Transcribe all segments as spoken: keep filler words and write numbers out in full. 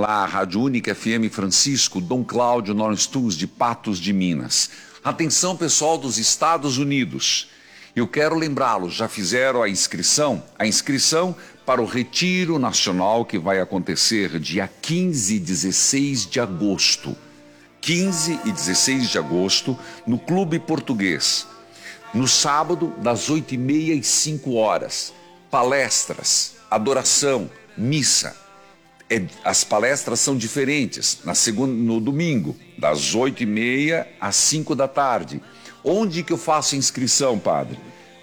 lá, Rádio Única F M Francisco, Dom Cláudio Nornstus, de Patos de Minas. Atenção, pessoal dos Estados Unidos. Eu quero lembrá-los, já fizeram a inscrição? A inscrição para o Retiro Nacional que vai acontecer dia quinze e dezesseis de agosto. quinze e dezesseis de agosto, no Clube Português. No sábado, das oito e meia às cinco horas. Palestras, adoração, missa. É, as palestras são diferentes. Na segunda, no domingo, das oito e meia às cinco da tarde. Onde que eu faço a inscrição, padre?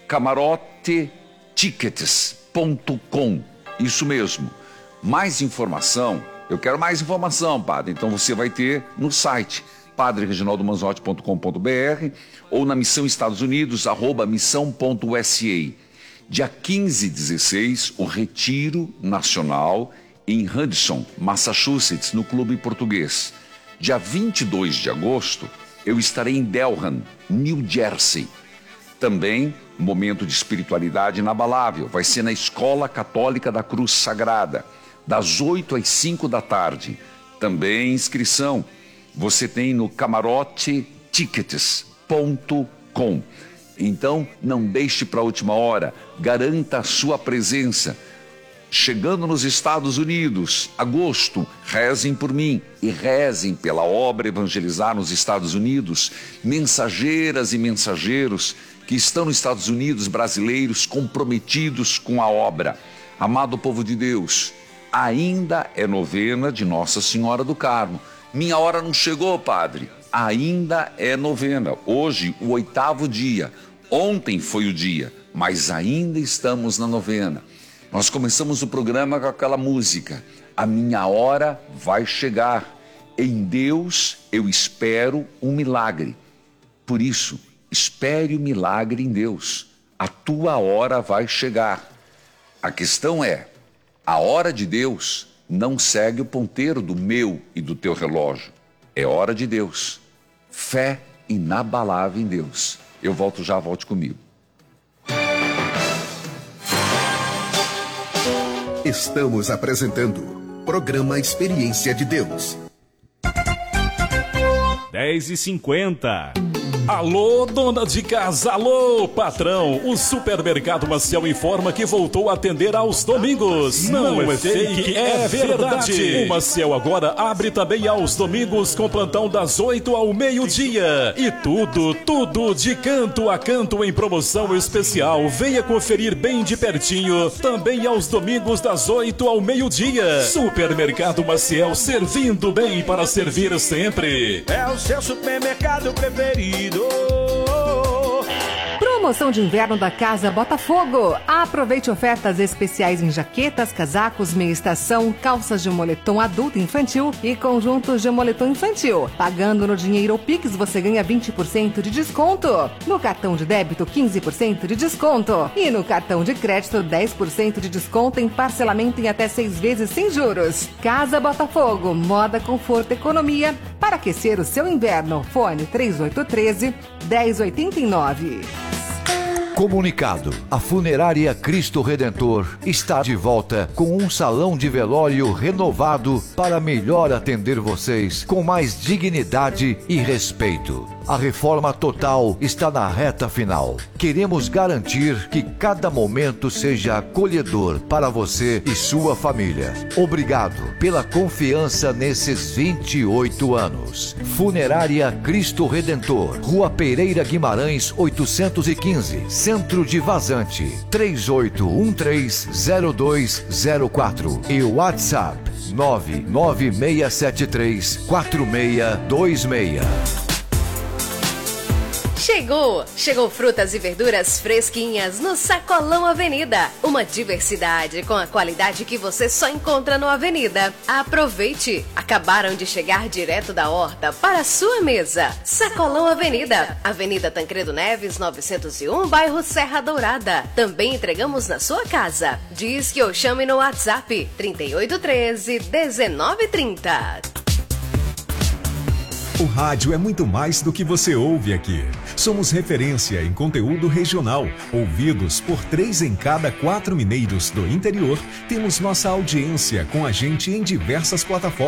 camarote tickets ponto com. Isso mesmo. Mais informação, eu quero mais informação, padre. Então você vai ter no site padre reginaldo manzotti ponto com ponto br ou na Missão Estados Unidos, arroba missão ponto u s a. Dia quinze e dezesseis, o Retiro Nacional em Hudson, Massachusetts, no Clube Português. Dia vinte e dois de agosto, eu estarei em Delran, New Jersey. Também, momento de espiritualidade inabalável, vai ser na Escola Católica da Cruz Sagrada, das oito às cinco da tarde. Também inscrição, você tem no camarote tickets ponto com. Então, não deixe para a última hora, garanta a sua presença. Chegando nos Estados Unidos, agosto, rezem por mim e rezem pela obra Evangelizar nos Estados Unidos, mensageiras e mensageiros que estão nos Estados Unidos, brasileiros comprometidos com a obra. Amado povo de Deus, ainda é novena de Nossa Senhora do Carmo. Minha hora não chegou, padre. Ainda é novena. Hoje, o oitavo dia. Ontem foi o dia, mas ainda estamos na novena. Nós começamos o programa com aquela música. A minha hora vai chegar. Em Deus eu espero um milagre. Por isso, espere o milagre em Deus. A tua hora vai chegar. A questão é, a hora de Deus não segue o ponteiro do meu e do teu relógio. É hora de Deus. Fé inabalável em Deus. Eu volto já, volte comigo. Estamos apresentando Programa Experiência de Deus. dez e cinquenta. Alô, dona de casa, alô, patrão. O Supermercado Maciel informa que voltou a atender aos domingos. Não, Não é fake, é verdade. O Maciel agora abre também aos domingos com plantão das oito ao meio-dia. E tudo, tudo de canto a canto em promoção especial. Venha conferir bem de pertinho. Também aos domingos das oito ao meio-dia. Supermercado Maciel, servindo bem para servir sempre. É o seu supermercado preferido. Promoção de inverno da Casa Botafogo. Aproveite ofertas especiais em jaquetas, casacos, meia estação, calças de moletom adulto e infantil e conjuntos de moletom infantil. Pagando no dinheiro ou Pix, você ganha vinte por cento de desconto. No cartão de débito, quinze por cento de desconto. E no cartão de crédito, dez por cento de desconto em parcelamento em até seis vezes sem juros. Casa Botafogo, moda, conforto, economia para aquecer o seu inverno. Fone três oito um três, um zero oito nove. Comunicado: a Funerária Cristo Redentor está de volta com um salão de velório renovado para melhor atender vocês com mais dignidade e respeito. A reforma total está na reta final. Queremos garantir que cada momento seja acolhedor para você e sua família. Obrigado pela confiança nesses vinte e oito anos. Funerária Cristo Redentor, Rua Pereira Guimarães, oitocentos e quinze, Centro de Vazante, três oito um três, zero dois zero quatro e WhatsApp nove nove seis sete três, quatro seis dois seis. Chegou! Chegou frutas e verduras fresquinhas no Sacolão Avenida. Uma diversidade com a qualidade que você só encontra no Avenida. Aproveite! Acabaram de chegar direto da horta para a sua mesa. Sacolão Avenida, Avenida Tancredo Neves, novecentos e um, bairro Serra Dourada. Também entregamos na sua casa. Diz que eu chame no WhatsApp trinta e oito treze, dezenove trinta. O rádio é muito mais do que você ouve aqui. Somos referência em conteúdo regional. Ouvidos por três em cada quatro mineiros do interior, temos nossa audiência com a gente em diversas plataformas.